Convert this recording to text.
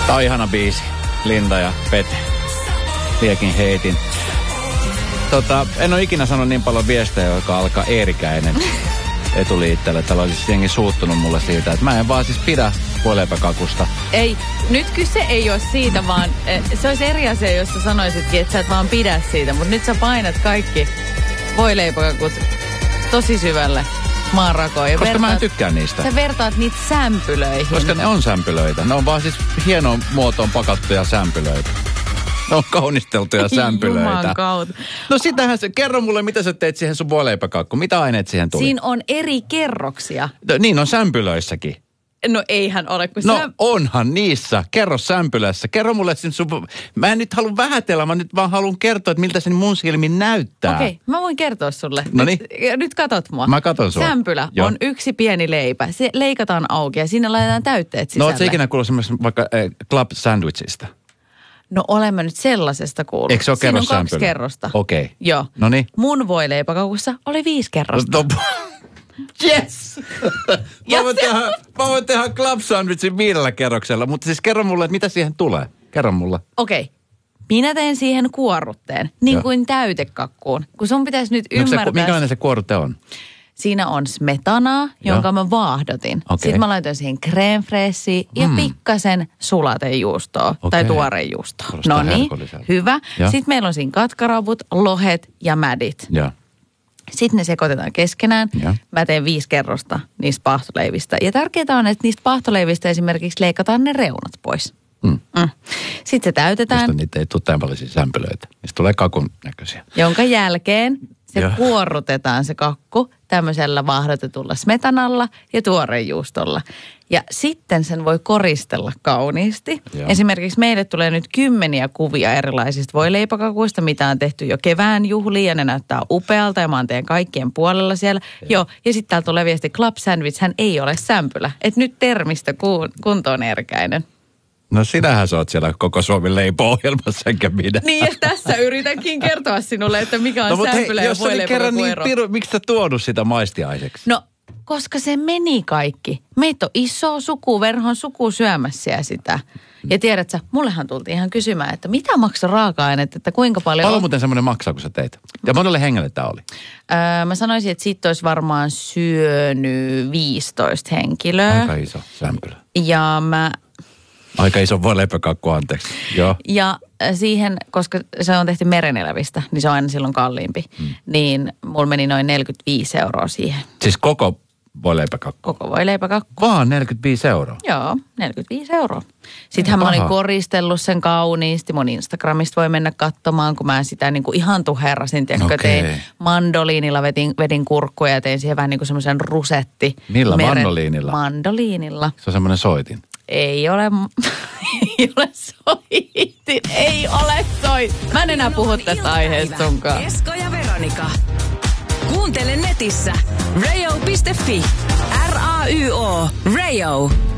Tää on ihana biisi. Linda ja Pete. Liekin heitin. En ole ikinä sanonut niin paljon viestejä, joka alkaa Eerikäinen etuliitteelle. Täällä olisi jengi suuttunut mulle siitä, että mä en vaan siis pidä voileipäkakusta. Ei, nyt kyse ei ole siitä, vaan se olisi eri asia, jos sä sanoisitkin, että sä et vaan pidä siitä. Mutta nyt sä painat kaikki voileipäkakut tosi syvälle maanrakoon. Koska mä en tykkää niistä. Sä vertaat niitä sämpylöihin. Koska ne on sämpylöitä. Ne on vaan siis hienoon muotoon pakattuja sämpylöitä. Ne on kaunisteltuja sämpylöitä. Juman kautta. No sitähän se, kerro mulle, mitä sä teet siihen sun voileipäkakkuun. Mitä aineet siihen tuli? Siinä on eri kerroksia. Niin on sämpylöissäkin. No eihän ole, kun onhan niissä. Kerro sämpylässä. Kerro mulle mä en nyt halua vähätellä, mä nyt vaan haluan kertoa, että miltä se mun silmin näyttää. Okei, mä voin kertoa sulle. Noniin. Nyt katot mua. Mä katon sua. Sämpylä on yksi pieni leipä. Se leikataan auki ja siinä laitetaan täytteet sisälle. No ootko ikinä kuullut semmoista vaikka club sandwichista? No olemme nyt sellaisesta kuullut. Eikö se ole kerros kerrossämpylä? 2 kerrosta. Okei. Joo. Noniin. Mun voileipäkakussa oli 5 kerrosta. Yes! Mä voin tehdä club sandwichin 5 kerroksella, mutta siis kerro mulle, että mitä siihen tulee. Kerro mulle. Okei. Minä teen siihen kuorrutteen, niin kuin täytekakkuun. Kun sun pitäisi nyt ymmärtää... Minkälainen se kuorrute on? Siinä on smetanaa, jonka mä vaahdotin. Okay. Sitten mä laitoin siihen crème fraîchea ja pikkasen sulatejuustoa tai tuorejuustoa. No niin, hyvä. Ja. Sitten meillä on siinä katkaravut, lohet ja mädit. Ja. Sitten ne sekoitetaan keskenään. Ja. Mä teen 5 kerrosta niistä paahtoleivistä. Ja tärkeää on, että niistä paahtoleivistä esimerkiksi leikataan ne reunat pois. Sitten se täytetään. Mistä niitä ei tule tämän paljon sämpylöitä. Niistä tulee kakun näköisiä. Jonka jälkeen se kuorrutetaan se kakku tämmöisellä vaahdotetulla smetanalla ja tuorejuustolla. Ja sitten sen voi koristella kauniisti. Joo. Esimerkiksi meille tulee nyt 10 kuvia erilaisista voileipäkakuista, mitä on tehty jo kevään juhliin ja ne näyttää upealta ja mä oon teidän kaikkien puolella siellä. Joo. Ja sitten täällä tulee viesti, club sandwich, hän ei ole sämpylä. Että nyt termistä kuntoon Eerikäinen. No sinähän sä oot siellä koko Suomen leipo-ohjelmassa, enkä minä. Niin, ja tässä yritänkin kertoa sinulle, että mikä on sämpylä ja voileipäkaku ero. Miksi sä tuonut sitä maistiaiseksi? No, koska se meni kaikki. Meitä on iso sukuverhon suku syömässä sitä. Ja tiedätkö, mullehan tultiin ihan kysymään, että mitä maksaa raaka-aineet, että kuinka paljon... Paljon muuten semmoinen maksaa, kun sä teit? Ja monelle hengelle tämä oli? Mä sanoisin, että siitä olisi varmaan syönyt 15 henkilöä. Aika iso sämpylä. Ja aika iso voileipäkakku, anteeksi. Joo. Ja siihen, koska se on tehty merenelävistä, niin se on aina silloin kalliimpi. Niin mulla meni noin 45 € siihen. Siis koko voileipäkakku? Koko voileipäkakku. Vaan 45 €? Joo, 45 €. Sittenhän mä olin koristellut sen kauniisti. Mun Instagramista voi mennä katsomaan, kun mä sitä niin kuin ihan tuherasin. Tein mandoliinilla, vedin kurkkuja ja tein siihen vähän niin kuin semmoisen rusetti. Millä mandoliinilla? Mandoliinilla. Se on semmoinen soitin. Ei ole soitin. Ei ole soitin. Mä en enää puhu tästä aiheesta sunkaan. Esko ja Veronika. Kuuntele netissä radio.fi. RAYO. Radio.